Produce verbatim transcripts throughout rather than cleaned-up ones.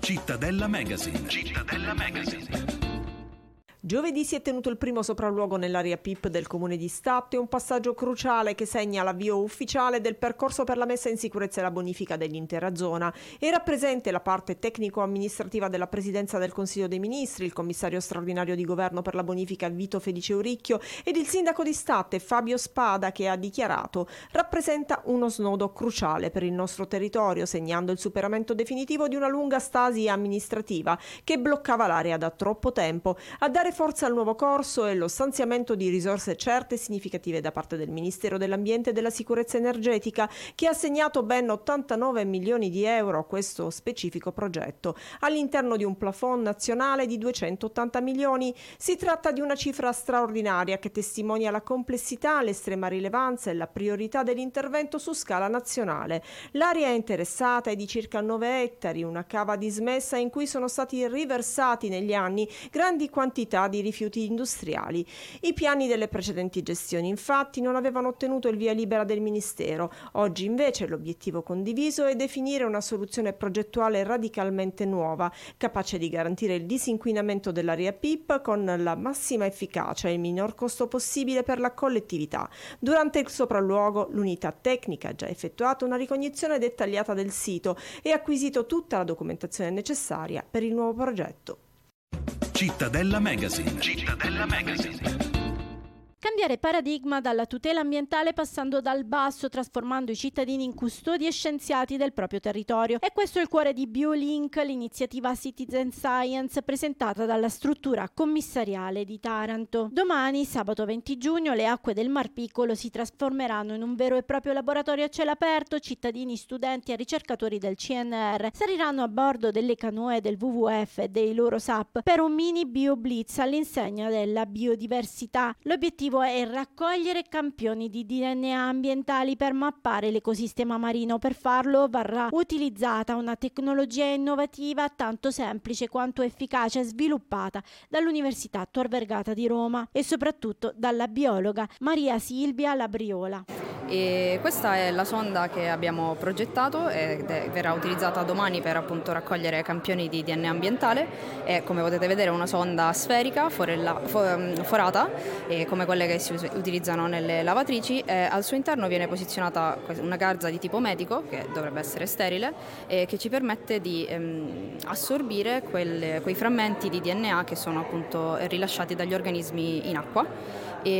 Cittadella Magazine. Cittadella Magazine. Giovedì si è tenuto il primo sopralluogo nell'area P I P del comune di Statte, un passaggio cruciale che segna l'avvio ufficiale del percorso per la messa in sicurezza e la bonifica dell'intera zona. Era presente la parte tecnico-amministrativa della Presidenza del Consiglio dei Ministri, il commissario straordinario di governo per la bonifica Vito Felice Uricchio ed il sindaco di Statte Fabio Spada, che ha dichiarato: rappresenta uno snodo cruciale per il nostro territorio, segnando il superamento definitivo di una lunga stasi amministrativa che bloccava l'area da troppo tempo. A dare forza al nuovo corso e lo stanziamento di risorse certe e significative da parte del Ministero dell'Ambiente e della Sicurezza Energetica, che ha assegnato ben ottantanove milioni di euro a questo specifico progetto, all'interno di un plafond nazionale di duecentottanta milioni. Si tratta di una cifra straordinaria che testimonia la complessità, l'estrema rilevanza e la priorità dell'intervento su scala nazionale. L'area interessata è di circa nove ettari, una cava dismessa in cui sono stati riversati negli anni grandi quantità di rifiuti industriali. I piani delle precedenti gestioni, infatti, non avevano ottenuto il via libera del Ministero. Oggi, invece, l'obiettivo condiviso è definire una soluzione progettuale radicalmente nuova, capace di garantire il disinquinamento dell'area P I P con la massima efficacia e il minor costo possibile per la collettività. Durante il sopralluogo, l'unità tecnica ha già effettuato una ricognizione dettagliata del sito e acquisito tutta la documentazione necessaria per il nuovo progetto. Cittadella Magazine. Cittadella Magazine. Cambiare paradigma dalla tutela ambientale passando dal basso, trasformando i cittadini in custodi e scienziati del proprio territorio. E questo è il cuore di BioLink, l'iniziativa Citizen Science presentata dalla struttura commissariale di Taranto. Domani, sabato venti giugno, le acque del Mar Piccolo si trasformeranno in un vero e proprio laboratorio a cielo aperto. Cittadini, studenti e ricercatori del C N R saliranno a bordo delle canoe del W W F e dei loro S A P per un mini BioBlitz all'insegna della biodiversità. L'obiettivo è raccogliere campioni di D N A ambientali per mappare l'ecosistema marino. Per farlo verrà utilizzata una tecnologia innovativa tanto semplice quanto efficace, sviluppata dall'Università Tor Vergata di Roma e soprattutto dalla biologa Maria Silvia Labriola. E questa è la sonda che abbiamo progettato e verrà utilizzata domani per appunto raccogliere campioni di D N A ambientale. È, come potete vedere, una sonda sferica forella, forata, e come quelle che si utilizzano nelle lavatrici. E al suo interno viene posizionata una garza di tipo medico, che dovrebbe essere sterile, e che ci permette di ehm, assorbire quelle, quei frammenti di D N A che sono appunto rilasciati dagli organismi in acqua.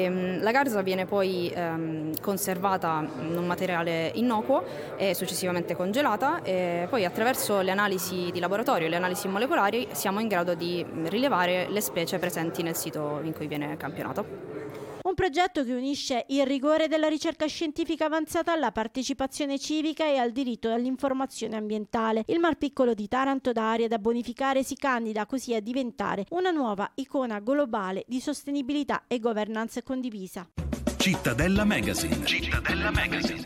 E la garza viene poi ehm, conservata in un materiale innocuo e successivamente congelata, e poi attraverso le analisi di laboratorio e le analisi molecolari siamo in grado di rilevare le specie presenti nel sito in cui viene campionato. Un progetto che unisce il rigore della ricerca scientifica avanzata alla partecipazione civica e al diritto all'informazione ambientale. Il Mar Piccolo di Taranto, da area da bonificare, si candida così a diventare una nuova icona globale di sostenibilità e governanza condivisa. Cittadella Magazine. Cittadella Magazine.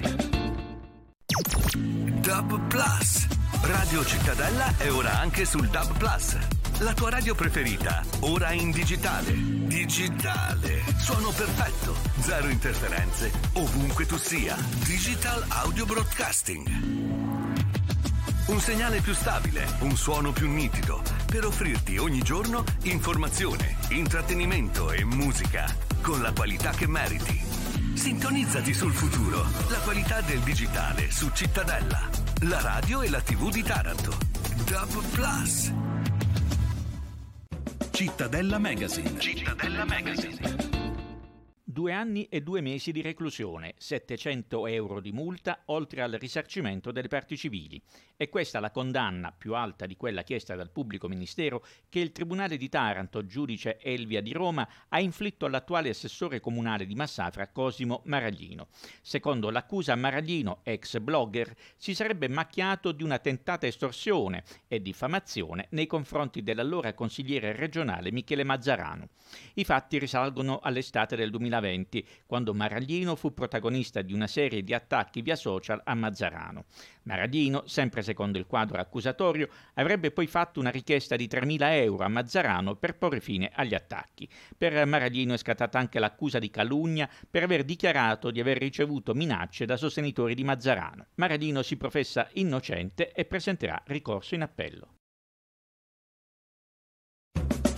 Dub Plus. Radio Cittadella è ora anche sul Dub Plus. La tua radio preferita, ora in digitale. Digitale. Suono perfetto. Zero interferenze, ovunque tu sia. Digital Audio Broadcasting. Un segnale più stabile, un suono più nitido, per offrirti ogni giorno informazione, intrattenimento e musica con la qualità che meriti. Sintonizzati sul futuro, la qualità del digitale su Cittadella, la radio e la tivù di Taranto. Dub Plus. Cittadella Magazine. Cittadella Magazine. Due anni e due mesi di reclusione, settecento euro di multa, oltre al risarcimento delle parti civili. È questa la condanna, più alta di quella chiesta dal pubblico ministero, che il Tribunale di Taranto, giudice Elvia di Roma, ha inflitto all'attuale assessore comunale di Massafra, Cosimo Maraglino. Secondo l'accusa, Maraglino, ex blogger, si sarebbe macchiato di una tentata estorsione e diffamazione nei confronti dell'allora consigliere regionale Michele Mazzarano. I fatti risalgono all'estate del duemilaventi, quando Maraglino fu protagonista di una serie di attacchi via social a Mazzarano. Maraglino, sempre secondo il quadro accusatorio, avrebbe poi fatto una richiesta di tremila euro a Mazzarano per porre fine agli attacchi. Per Maraglino è scattata anche l'accusa di calunnia per aver dichiarato di aver ricevuto minacce da sostenitori di Mazzarano. Maraglino si professa innocente e presenterà ricorso in appello.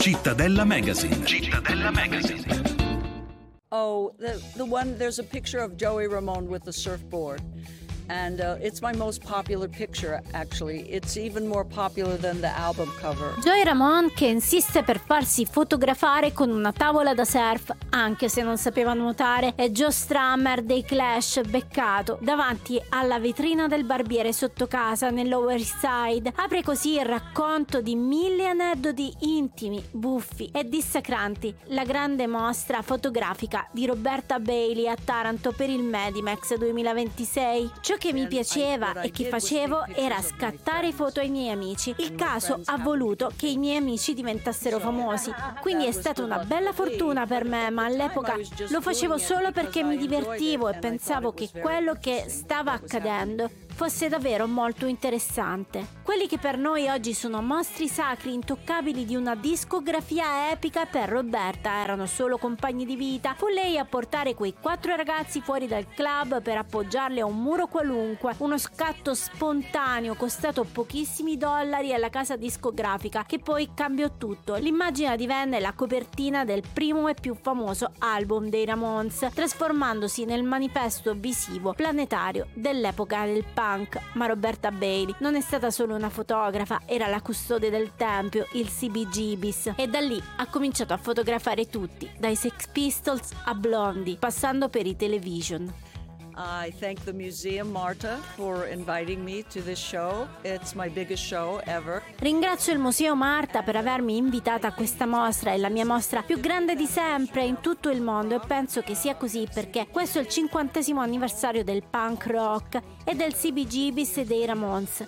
Cittadella Magazine. Cittadella Magazine. Oh, the, the one, there's a picture of Joey Ramone with the surfboard. And uh, it's my most popular picture, actually. It's even more popular than the album cover. Joey Ramone che insiste per farsi fotografare con una tavola da surf, anche se non sapeva nuotare, e Joe Strummer dei Clash beccato davanti alla vetrina del barbiere sotto casa nel Lower East Side. Apre così il racconto di mille aneddoti intimi, buffi e dissacranti, la grande mostra fotografica di Roberta Bailey a Taranto per il Medimex duemilaventisei. Ciò che mi piaceva e che facevo era scattare foto ai miei amici. Il caso ha voluto che i miei amici diventassero famosi, quindi è stata una bella fortuna per me, ma all'epoca lo facevo solo perché mi divertivo e pensavo che quello che stava accadendo fosse davvero molto interessante. Quelli che per noi oggi sono mostri sacri intoccabili di una discografia epica, per Roberta erano solo compagni di vita. Fu lei a portare quei quattro ragazzi fuori dal club per appoggiarli a un muro qualunque, uno scatto spontaneo costato pochissimi dollari alla casa discografica, che poi cambiò tutto. L'immagine divenne la copertina del primo e più famoso album dei Ramones, trasformandosi nel manifesto visivo planetario dell'epoca del punk. Ma Roberta Bailey non è stata solo una fotografa, era la custode del tempio, il C B G B S, e da lì ha cominciato a fotografare tutti, dai Sex Pistols a Blondie, passando per i Television. I thank the museum, Marta, for inviting me to this show. It's my biggest show ever. Ringrazio il Museo Marta per avermi invitata a questa mostra, è la mia mostra più grande di sempre in tutto il mondo, e penso che sia così perché questo è il cinquantesimo anniversario del punk rock e del C B G B S e dei Ramones.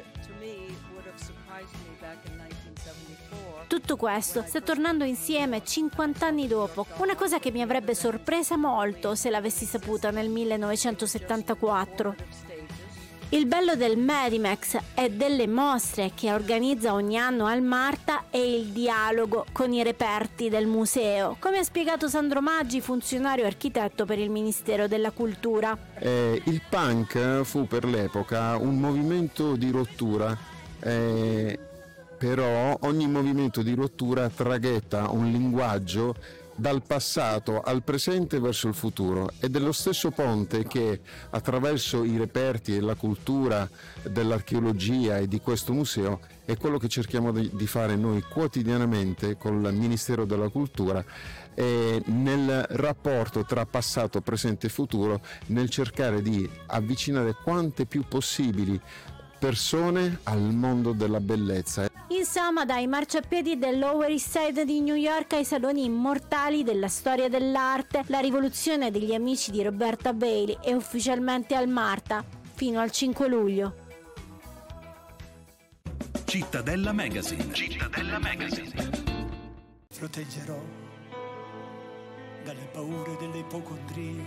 Tutto questo sta tornando insieme cinquanta anni dopo, una cosa che mi avrebbe sorpresa molto se l'avessi saputa nel millenovecentosettantaquattro. Il bello del Medimex e delle mostre che organizza ogni anno al Marta è il dialogo con i reperti del museo, come ha spiegato Sandro Maggi, funzionario architetto per il Ministero della Cultura. Eh, il punk fu per l'epoca un movimento di rottura. Eh, Però ogni movimento di rottura traghetta un linguaggio dal passato al presente verso il futuro, ed è lo stesso ponte che attraverso i reperti e la cultura dell'archeologia e di questo museo è quello che cerchiamo di fare noi quotidianamente con il Ministero della Cultura, e nel rapporto tra passato, presente e futuro, nel cercare di avvicinare quante più possibili persone al mondo della bellezza. Insomma, dai marciapiedi del Lower East Side di New York ai saloni immortali della storia dell'arte, la rivoluzione degli amici di Roberta Bailey è ufficialmente al Marta fino al cinque luglio. Cittadella Magazine. Cittadella Magazine. Proteggerò dalle paure delle ipocondrie,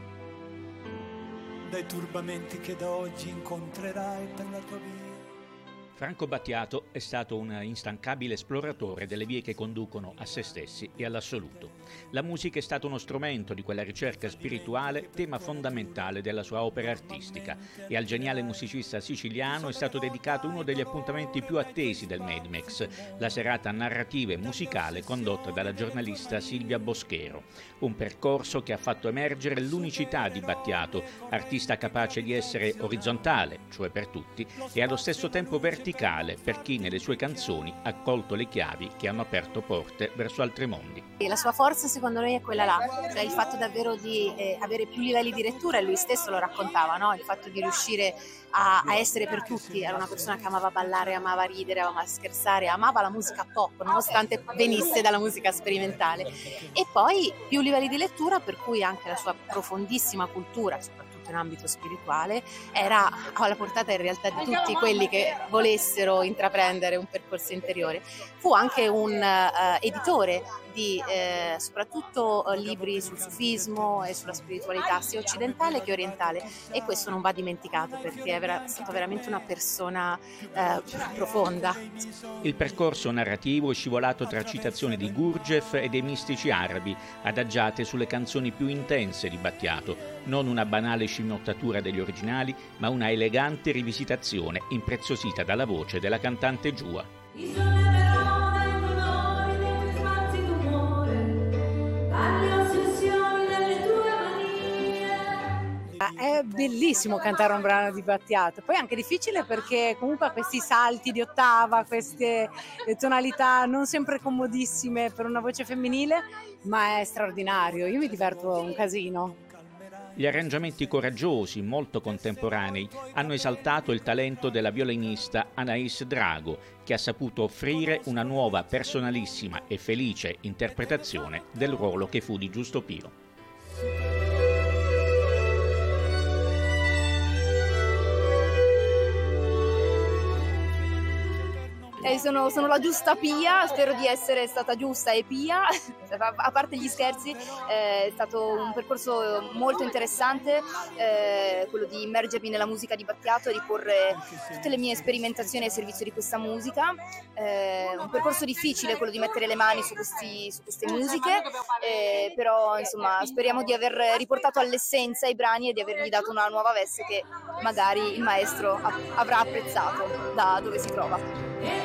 dai turbamenti che da oggi incontrerai per la tua via. Franco Battiato è stato un instancabile esploratore delle vie che conducono a se stessi e all'assoluto. La musica è stato uno strumento di quella ricerca spirituale, tema fondamentale della sua opera artistica, e al geniale musicista siciliano è stato dedicato uno degli appuntamenti più attesi del Medimex, la serata narrativa e musicale condotta dalla giornalista Silvia Boschero. Un percorso che ha fatto emergere l'unicità di Battiato, artista capace di essere orizzontale, cioè per tutti, e allo stesso tempo verticale per chi nelle sue canzoni ha colto le chiavi che hanno aperto porte verso altri mondi. La sua forza secondo noi è quella là, cioè il fatto davvero di eh, avere più livelli di lettura, e lui stesso lo raccontava, no? Il fatto di riuscire a, a essere per tutti. Era una persona che amava ballare, amava ridere, amava scherzare, amava la musica pop nonostante venisse dalla musica sperimentale, e poi più livelli di lettura, per cui anche la sua profondissima cultura, soprattutto in ambito spirituale, era alla portata in realtà di tutti quelli che volessero intraprendere un percorso interiore. Fu anche un uh, editore di eh, soprattutto eh, libri sul sufismo e sulla spiritualità sia occidentale che orientale, e questo non va dimenticato perché è vera- stato veramente una persona eh, profonda. Il percorso narrativo è scivolato tra citazioni di Gurdjieff e dei mistici arabi, adagiate sulle canzoni più intense di Battiato, non una banale scimmiottatura degli originali, ma una elegante rivisitazione impreziosita dalla voce della cantante Giua. È bellissimo cantare un brano di Battiato, poi è anche difficile perché comunque ha questi salti di ottava, queste tonalità non sempre comodissime per una voce femminile, ma è straordinario, io mi diverto un casino. Gli arrangiamenti coraggiosi, molto contemporanei, hanno esaltato il talento della violinista Anais Drago, che ha saputo offrire una nuova, personalissima e felice interpretazione del ruolo che fu di Giusto Pio. Eh, sono, sono la giusta Pia, spero di essere stata giusta e Pia, a parte gli scherzi, eh, è stato un percorso molto interessante, eh, quello di immergermi nella musica di Battiato e di porre tutte le mie sperimentazioni al servizio di questa musica, eh, un percorso difficile quello di mettere le mani su, questi, su queste musiche, eh, però insomma speriamo di aver riportato all'essenza i brani e di avergli dato una nuova veste che magari il maestro avrà apprezzato da dove si trova.